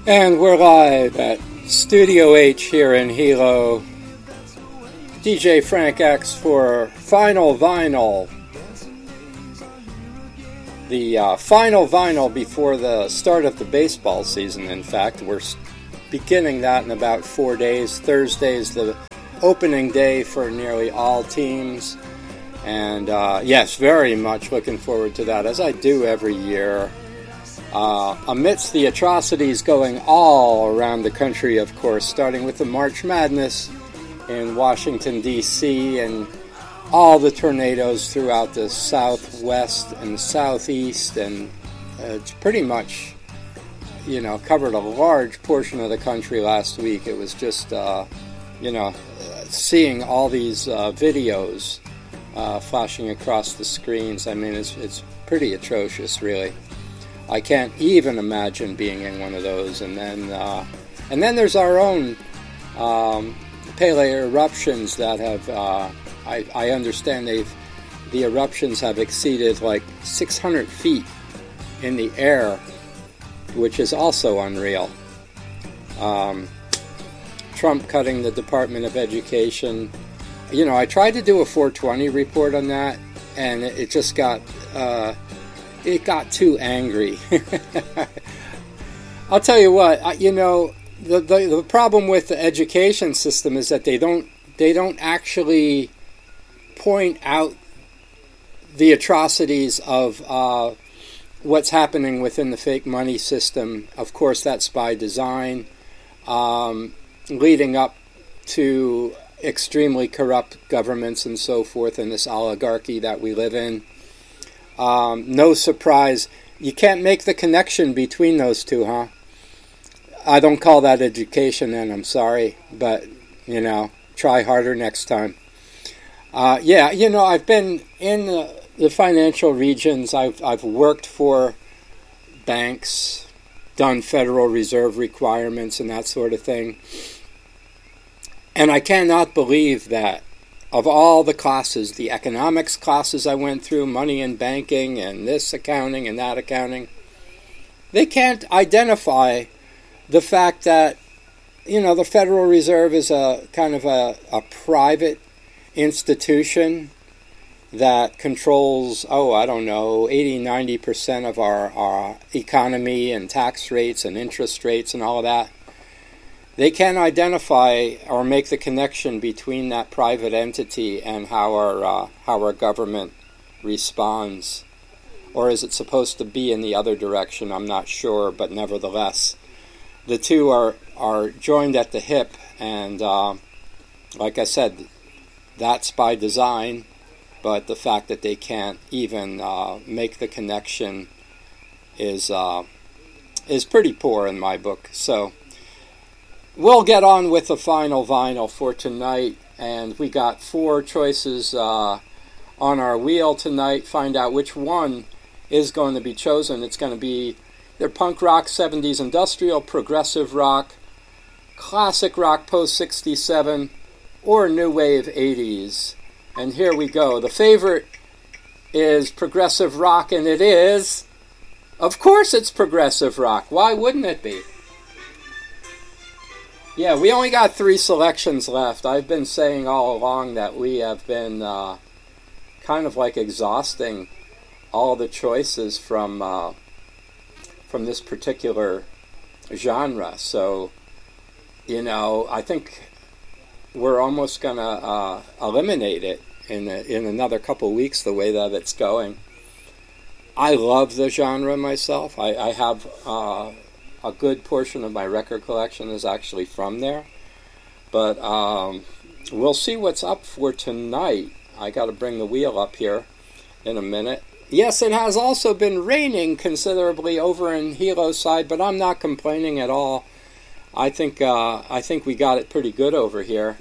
And we're live at Studio H here in Hilo. DJ Frank X for Final Vinyl. The final vinyl before the start of the baseball season, in fact. We're beginning that in about 4 days. Thursday is the opening day for nearly all teams. And yes, very much looking forward to that, as I do every year. Amidst the atrocities going all around the country, of course, starting with the March Madness in Washington, D.C., and all the tornadoes throughout the southwest and southeast, and it's pretty much, covered a large portion of the country last week. It was just, seeing all these videos flashing across the screens. I mean, it's pretty atrocious, really. I can't even imagine being in one of those. And then there's our own Pele eruptions that have. I understand the eruptions have exceeded like 600 feet in the air, which is also unreal. Trump cutting the Department of Education. I tried to do a 420 report on that, and it just got. It got too angry. I'll tell you what, the problem with the education system is that they don't actually point out the atrocities of what's happening within the fake money system. Of course, that's by design, leading up to extremely corrupt governments and so forth in this oligarchy that we live in. No surprise. You can't make the connection between those two, huh? I don't call that education then, I'm sorry. But, try harder next time. I've been in the financial regions. I've worked for banks, done Federal Reserve requirements and that sort of thing. And I cannot believe that of all the classes, the economics classes I went through, money and banking and this accounting and that accounting, they can't identify the fact that, the Federal Reserve is a kind of a private institution that controls, 80-90% of our economy and tax rates and interest rates and all of that. They can't identify or make the connection between that private entity and how our government responds. Or is it supposed to be in the other direction? I'm not sure, but nevertheless, the two are joined at the hip, and like I said, that's by design, but the fact that they can't even make the connection is pretty poor in my book. So we'll get on with the final vinyl for tonight, and we got 4 choices on our wheel tonight. Find out which one is going to be chosen. It's going to be either punk rock, 70s industrial, progressive rock, classic rock post-67, or new wave 80s. And here we go. The favorite is progressive rock, and it is, of course it's progressive rock. Why wouldn't it be? Yeah, we only got 3 selections left. I've been saying all along that we have been kind of like exhausting all the choices from this particular genre. So, I think we're almost going to eliminate it in another couple of weeks, the way that it's going. I love the genre myself. I have a good portion of my record collection is actually from there. But we'll see what's up for tonight. I got to bring the wheel up here in a minute. Yes, it has also been raining considerably over in Hilo's side, but I'm not complaining at all. I think we got it pretty good over here.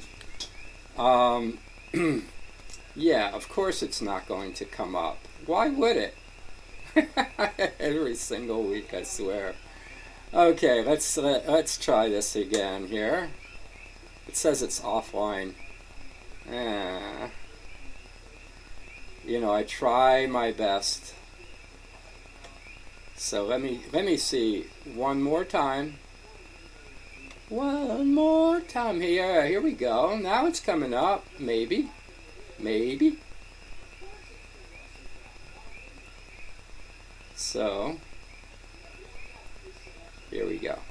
Yeah, of course it's not going to come up. Why would it? Every single week, I swear. Okay, let's try this again here. It says it's offline. I try my best. So let me see one more time. One more time here. Here we go. Now it's coming up. Maybe. So, here we go.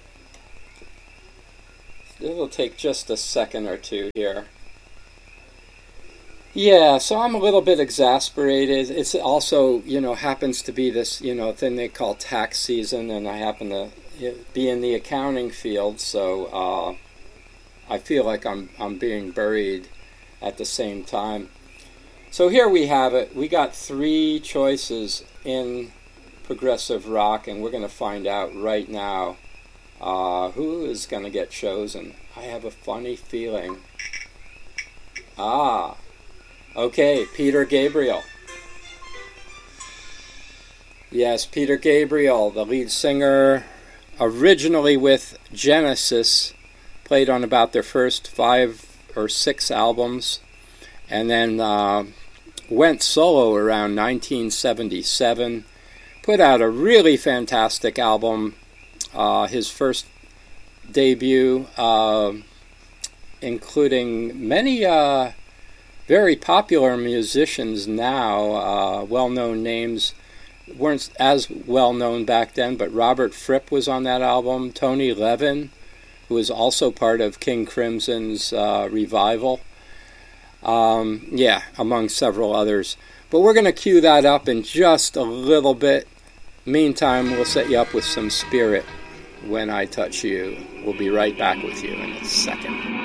It'll take just a second or two here. Yeah, so I'm a little bit exasperated. It's also, happens to be this, thing they call tax season, and I happen to be in the accounting field, so I feel like I'm being buried at the same time. So here we have it. We got 3 choices in progressive rock, and we're going to find out right now who is going to get chosen. I have a funny feeling. Okay, Peter Gabriel. Yes, Peter Gabriel, the lead singer, originally with Genesis, played on about their first 5 or 6 albums, and then went solo around 1977, put out a really fantastic album, his first debut, including many very popular musicians now, well-known names, weren't as well-known back then, but Robert Fripp was on that album, Tony Levin, who was also part of King Crimson's revival, among several others. But we're going to cue that up in just a little bit. Meantime, we'll set you up with some Spirit, When I Touch You. We'll be right back with you in a second.